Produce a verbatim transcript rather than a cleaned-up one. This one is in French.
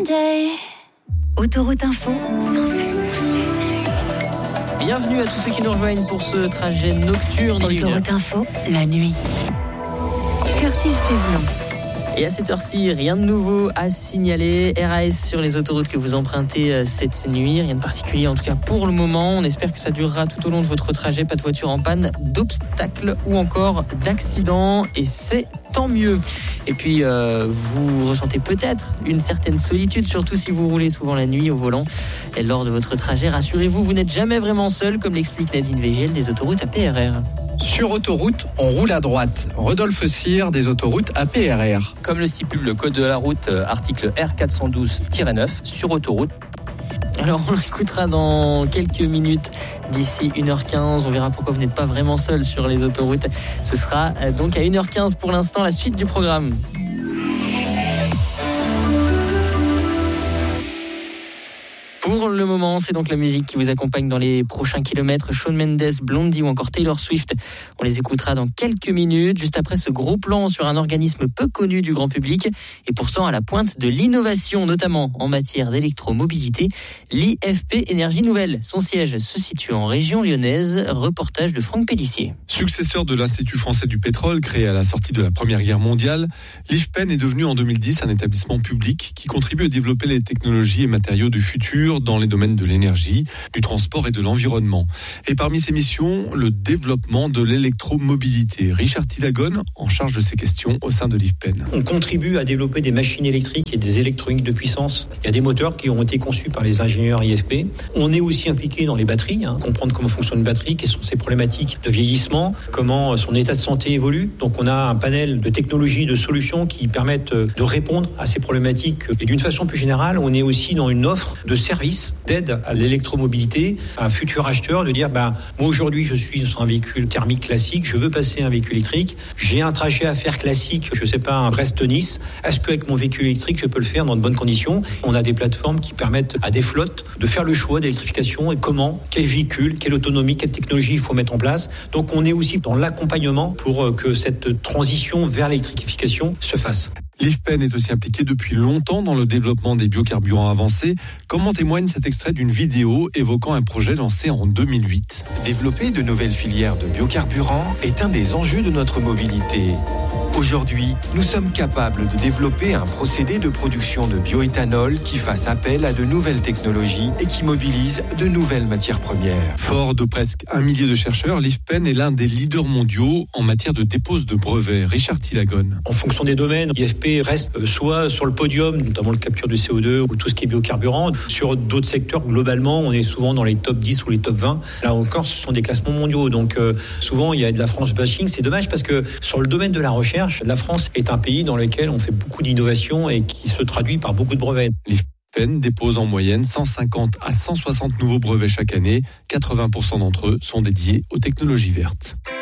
Monday. Autoroute Info, cent sept. Bienvenue à tous ceux qui nous rejoignent pour ce trajet nocturne. Autoroute Info, la nuit. Curtis Dévelon. Et à cette heure-ci, rien de nouveau à signaler. R A S sur les autoroutes que vous empruntez cette nuit. Rien de particulier en tout cas pour le moment. On espère que ça durera tout au long de votre trajet. Pas de voiture en panne, d'obstacles ou encore d'accidents. Et c'est tant mieux. Et puis, euh, vous ressentez peut-être une certaine solitude, surtout si vous roulez souvent la nuit au volant. Et lors de votre trajet, rassurez-vous, vous n'êtes jamais vraiment seul, comme l'explique Nadine Végel des autoroutes A P R R. Sur autoroute, on roule à droite. Rodolphe Cyr des autoroutes A P R R. Comme le stipule le code de la route, article R quatre cent douze tiret neuf, sur autoroute. Alors on l'écoutera dans quelques minutes, d'ici une heure quinze. On verra pourquoi vous n'êtes pas vraiment seul sur les autoroutes. Ce sera donc à une heure quinze pour l'instant, la suite du programme. Pour le moment, c'est donc la musique qui vous accompagne dans les prochains kilomètres. Shawn Mendes, Blondie ou encore Taylor Swift. On les écoutera dans quelques minutes, juste après ce gros plan sur un organisme peu connu du grand public et pourtant à la pointe de l'innovation, notamment en matière d'électromobilité. L'I F P Énergie Nouvelle. Son siège se situe en région lyonnaise. Reportage de Franck Pellissier. Successeur de l'Institut français du pétrole, créé à la sortie de la Première Guerre mondiale, l'I F P E N est devenu en deux mille dix un établissement public qui contribue à développer les technologies et matériaux du futur dans les domaines de l'énergie, du transport et de l'environnement. Et parmi ses missions, le développement de l'électromobilité. Richard Tilagone, en charge de ces questions au sein de l'I F P E N. On contribue à développer des machines électriques et des électroniques de puissance. Il y a des moteurs qui ont été conçus par les ingénieurs I F P. On est aussi impliqué dans les batteries, hein, comprendre comment fonctionne une batterie, quelles sont ses problématiques de vieillissement, comment son état de santé évolue. Donc on a un panel de technologies, de solutions qui permettent de répondre à ces problématiques. Et d'une façon plus générale, on est aussi dans une offre de services d'aide à l'électromobilité, à un futur acheteur de dire bah, moi aujourd'hui je suis sur un véhicule thermique classique, je veux passer à un véhicule électrique, j'ai un trajet à faire classique, je sais pas, un Brest-Nice, est-ce qu'avec mon véhicule électrique je peux le faire dans de bonnes conditions? On a des plateformes qui permettent à des flottes de faire le choix d'électrification et comment, quel véhicule, quelle autonomie, quelle technologie il faut mettre en place. Donc on est aussi dans l'accompagnement pour que cette transition vers l'électrification se fasse. L'I F P E N est aussi impliqué depuis longtemps dans le développement des biocarburants avancés, comme en témoigne cet extrait d'une vidéo évoquant un projet lancé en deux mille huit. Développer de nouvelles filières de biocarburants est un des enjeux de notre mobilité. Aujourd'hui, nous sommes capables de développer un procédé de production de bioéthanol qui fasse appel à de nouvelles technologies et qui mobilise de nouvelles matières premières. Fort de presque un millier de chercheurs, l'I F P E N est l'un des leaders mondiaux en matière de dépose de brevets. Richard Tilagone. En fonction des domaines, l'I F P reste soit sur le podium, notamment le capture du C O deux ou tout ce qui est biocarburant. Sur d'autres secteurs, globalement, on est souvent dans les top dix ou les top vingt. Là encore, ce sont des classements mondiaux. Donc euh, souvent, il y a de la France bashing. C'est dommage parce que sur le domaine de la recherche, la France est un pays dans lequel on fait beaucoup d'innovation et qui se traduit par beaucoup de brevets. L'I F P E N dépose en moyenne cent cinquante à cent soixante nouveaux brevets chaque année. quatre-vingts pour cent d'entre eux sont dédiés aux technologies vertes.